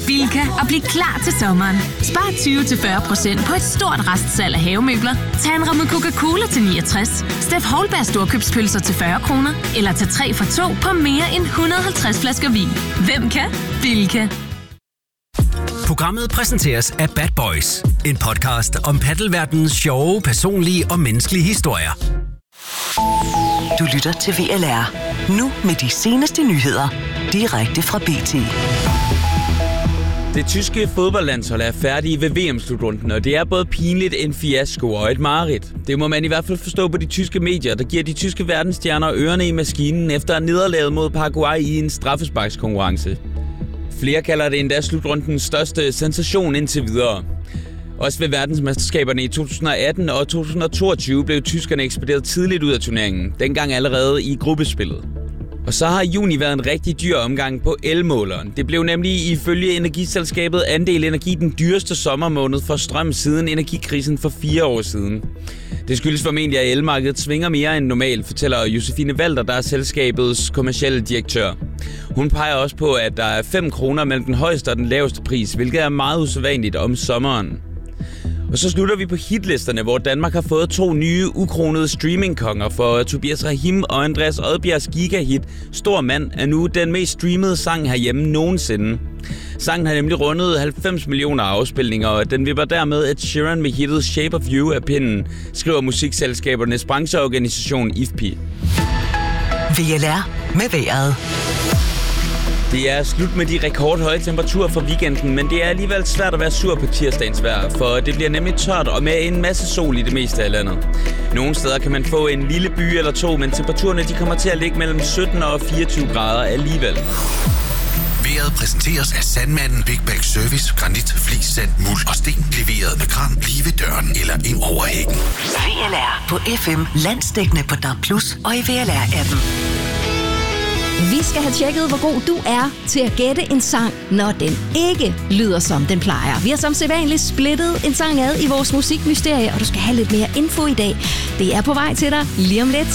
Bilka og bliv klar til sommeren. Spar 20-40% på et stort restsalg af havemøbler. Tag en ramme Coca-Cola til 69. Steff Holberg storkøbspølser til 40 kroner. Eller tag 3 for 2 på mere end 150 flasker vin. Hvem kan? Bilka. Programmet præsenteres af Bad Boys. En podcast om paddelverdenens sjove, personlige og menneskelige historier. Du lytter til VLR. Nu med de seneste nyheder. Direkte fra BT. Det tyske fodboldlandshold er færdige ved VM-slutrunden, og det er både pinligt, en fiasko og et mareridt. Det må man i hvert fald forstå på de tyske medier, der giver de tyske verdensstjerner ørerne i maskinen efter nederlaget mod Paraguay i en straffesparkskonkurrence. Flere kalder det endda slutrundens største sensation indtil videre. Også ved verdensmesterskaberne i 2018 og 2022 blev tyskerne ekspederet tidligt ud af turneringen, dengang allerede i gruppespillet. Og så har juni været en rigtig dyr omgang på elmåleren. Det blev nemlig ifølge energiselskabet Andel Energi den dyreste sommermåned for strøm siden energikrisen for 4 år siden. Det skyldes formentlig, at elmarkedet svinger mere end normalt, fortæller Josefine Walter, der er selskabets kommercielle direktør. Hun peger også på, at der er 5 kroner mellem den højeste og den laveste pris, hvilket er meget usædvanligt om sommeren. Og så slutter vi på hitlisterne, hvor Danmark har fået 2 nye ukronede streamingkonger, for Tobias Rahim og Andreas Odbjergs gigahit Stor Mand er nu den mest streamede sang herhjemme nogensinde. Sangen har nemlig rundet 90 millioner afspilninger, og den vipper dermed Ed Sheeran med hittet Shape of You af pinden, skriver musikselskabernes brancheorganisation IFPI. VLR med vejret. Det er slut med de rekordhøje temperaturer for weekenden, men det er alligevel svært at være sur på tirsdagens vejr, for det bliver nemlig tørt og med en masse sol i det meste af landet. Nogle steder kan man få en lille by eller to, men temperaturerne de kommer til at ligge mellem 17 og 24 grader alligevel. Vejret præsenteres af Sandmanden Big Bag Service, granit, flis, sand, muld og sten, leveret med kran lige ved døren eller ind over hækken. VLR på FM, landsdækkende på DAB+ og i VLR-appen. Vi skal have tjekket, hvor god du er til at gætte en sang, når den ikke lyder som den plejer. Vi har som sædvanligt splittet en sang ad i vores musikmysterie, og du skal have lidt mere info i dag. Det er på vej til dig lige om lidt.